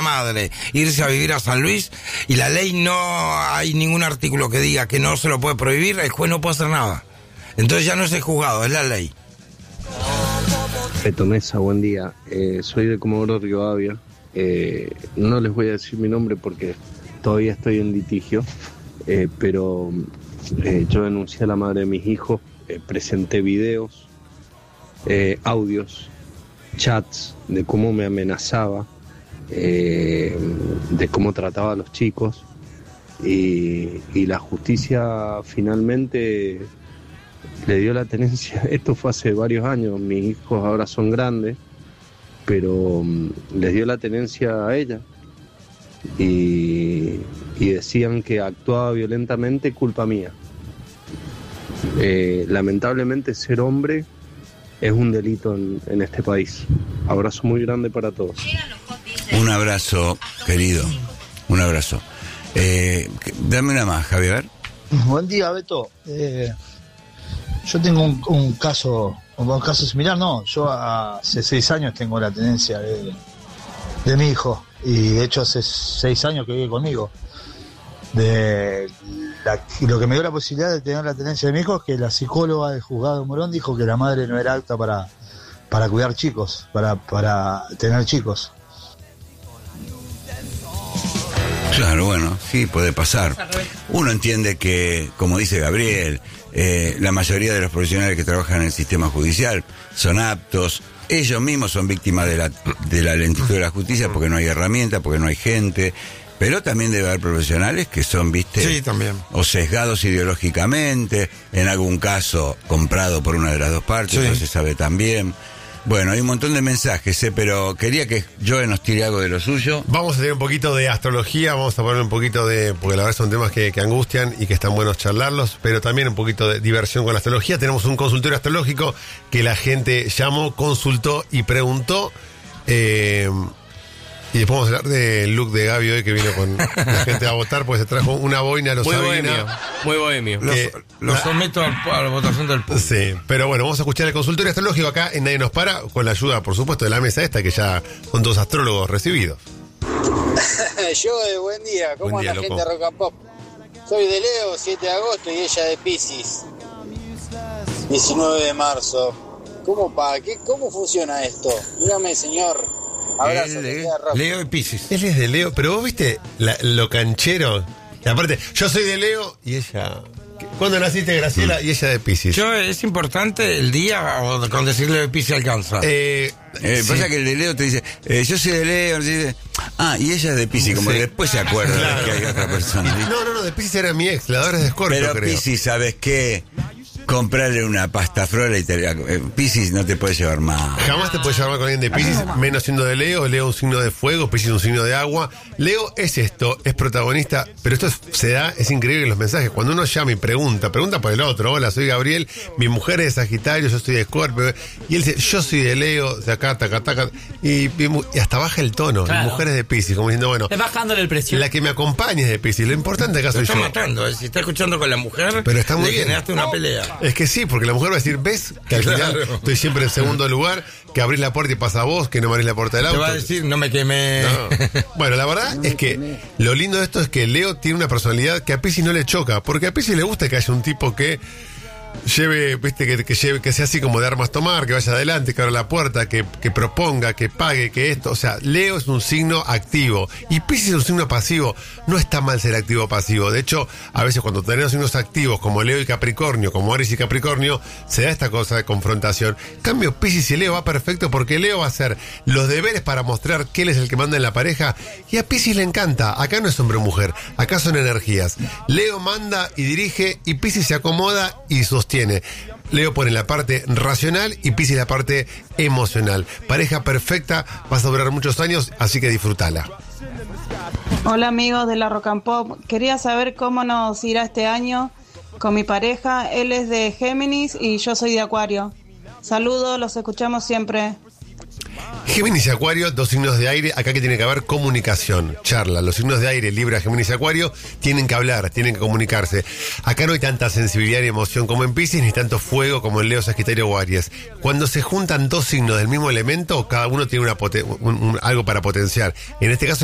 madre irse a vivir a San Luis y la ley no hay ningún artículo que diga que no se lo puede prohibir, el juez no puede hacer nada. Entonces ya no es el juzgado, es la ley. Beto Mesa, buen día. Soy de Comodoro Rivadavia. No les voy a decir mi nombre porque todavía estoy en litigio, pero yo denuncié a la madre de mis hijos, presenté videos, audios, chats de cómo me amenazaba, de cómo trataba a los chicos, y la justicia finalmente le dio la tenencia. Esto fue hace varios años, mis hijos ahora son grandes, pero les dio la tenencia a ella y decían que actuaba violentamente, culpa mía. Lamentablemente ser hombre es un delito en este país. Abrazo muy grande para todos. Un abrazo, querido, un abrazo. Dame una más, Javier. Buen día, Beto. Yo tengo un caso similar, no, yo hace 6 años tengo la tenencia de mi hijo, y de hecho hace 6 años que vive conmigo. Lo que me dio la posibilidad de tener la tenencia de mi hijo es que la psicóloga del juzgado de Morón dijo que la madre no era apta para cuidar chicos, para tener chicos. Claro, bueno, sí, puede pasar. Uno entiende que, como dice Gabriel, la mayoría de los profesionales que trabajan en el sistema judicial son aptos. Ellos mismos son víctimas de la lentitud de la justicia porque no hay herramientas, porque no hay gente. Pero también debe haber profesionales que son, Sí, también. o sesgados ideológicamente, en algún caso comprado por una de las dos partes, Sí. no se sabe también. Bueno, hay un montón de mensajes, pero quería que Joe nos tire algo de lo suyo. Vamos a tener un poquito de astrología, vamos a poner un poquito porque la verdad son temas que angustian y que están buenos charlarlos, pero también un poquito de diversión con la astrología. Tenemos un consultorio astrológico que la gente llamó, consultó y preguntó. Y después vamos a hablar del look de Gaby hoy, que vino con la gente a votar, porque se trajo una boina a los Sabina. Muy bohemio. Lo someto a la votación del público. Sí, pero bueno, vamos a escuchar el consultorio astrológico acá en Nadie Nos Para, con la ayuda, por supuesto, de la mesa esta, que ya son 2 astrólogos recibidos. Yo, buen día. ¿Cómo Buen día, anda, loco. gente de Rock and Pop? Soy de Leo, 7 de agosto, y ella de Piscis, 19 de marzo. ¿Cómo funciona esto? Dígame, señor. Abrazo, Leo y Piscis. Él es de Leo, pero vos viste lo canchero. Y aparte, yo soy de Leo y ella... ¿Cuándo naciste, Graciela? Y ella de Piscis. ¿Es importante el día o con decirle de Piscis alcanza? Sí. Pasa que el de Leo te dice, yo soy de Leo, dice, y ella es de Piscis, como Sí. que después se acuerda de que hay otra persona. No, de Piscis era mi ex, la de ahora es de Scorpio, Pero creo. Piscis, ¿sabes qué? Comprarle una pasta flora y Piscis no te puede llevar más. Jamás te puedes llevar mal con alguien de Piscis, menos siendo de Leo. Leo un signo de fuego, Piscis un signo de agua. Leo es esto, es protagonista, pero esto se da, es increíble los mensajes. Cuando uno llama y pregunta por el otro. Hola, soy Gabriel, mi mujer es de Sagitario, yo soy de Scorpio. Y él dice, yo soy de Leo, de acá, taca, y hasta baja el tono. Claro. Mi mujer es de Piscis, como diciendo, bueno, Es bajándole el precio. la que me acompaña es de Piscis. Lo importante acá soy Lo está yo. matando, si está escuchando con la mujer, Pero está muy le bien. generaste una pelea. Es que sí, porque la mujer va a decir, ¿ves? Que al final Claro. estoy siempre en segundo lugar, que abrís la puerta y pasa vos, que no me abrís la puerta del auto. Te va a decir, no me quemé. No. Bueno, la verdad es que lo lindo de esto es que Leo tiene una personalidad que a Piscis no le choca, porque a Piscis le gusta que haya un tipo que lleve, viste, que sea así como de armas tomar, que vaya adelante, que abra la puerta, que proponga, que pague, que esto. O sea, Leo es un signo activo y Piscis es un signo pasivo. No está mal ser activo o pasivo. De hecho, a veces cuando tenemos signos activos como Leo y Capricornio, como Aries y Capricornio, se da esta cosa de confrontación. En cambio, Piscis y Leo va perfecto porque Leo va a hacer los deberes para mostrar que él es el que manda en la pareja, y a Piscis le encanta. Acá no es hombre o mujer, acá son energías. Leo manda y dirige y Piscis se acomoda y sostiene. Leo pone la parte racional y Piscis la parte emocional. Pareja perfecta, vas a durar muchos años, así que disfrútala. Hola amigos de la Rock and Pop, quería saber cómo nos irá este año con mi pareja. Él es de Géminis y yo soy de Acuario. Saludos, los escuchamos siempre. Géminis y Acuario, 2 signos de aire. Acá que tiene que haber comunicación, charla. Los signos de aire, Libra, Géminis y Acuario, tienen que hablar, tienen que comunicarse. Acá no hay tanta sensibilidad y emoción como en Piscis, ni tanto fuego como en Leo, Sagitario o Aries. Cuando se juntan 2 signos del mismo elemento, cada uno tiene algo para potenciar. En este caso